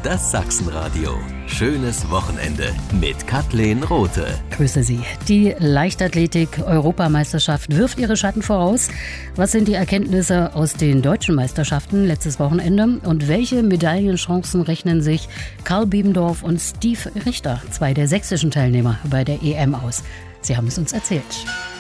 Das Sachsenradio. Schönes Wochenende mit Kathleen Rothe. Grüße Sie. Die Leichtathletik-Europameisterschaft wirft ihre Schatten voraus. Was sind die Erkenntnisse aus den deutschen Meisterschaften letztes Wochenende? Und welche Medaillenchancen rechnen sich Karl Biebendorf und Steve Richter, zwei der sächsischen Teilnehmer bei der EM, aus? Sie haben es uns erzählt.